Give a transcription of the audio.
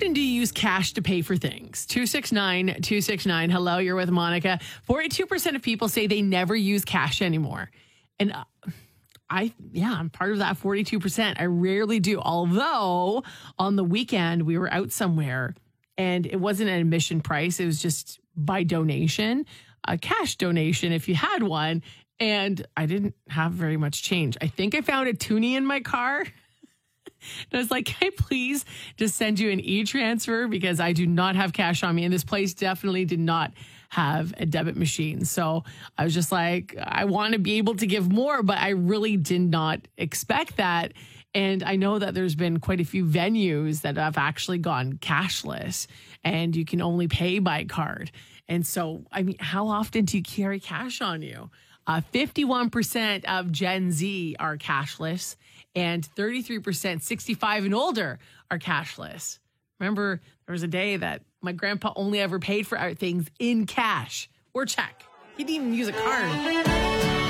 often do you use cash to pay for things? 269-269. Hello, you're with Monica. 42% of people say they never use cash anymore. And I'm part of that 42%. I rarely do. Although on the weekend, we were out somewhere and it wasn't an admission price. It was just by donation, a cash donation if you had one. And I didn't have very much change. I think I found a toonie in my car. And I was like, can I please just send you an e-transfer because I do not have cash on me. And this place definitely did not have a debit machine. So I was just like, I want to be able to give more, but I really did not expect that. And I know that there's been quite a few venues that have actually gone cashless and you can only pay by card. And so, I mean, how often do you carry cash on you? 51% of Gen Z are cashless and 33% 65 and older are cashless. Remember, there was a day that my grandpa only ever paid for things in cash or check. He didn't even use a card.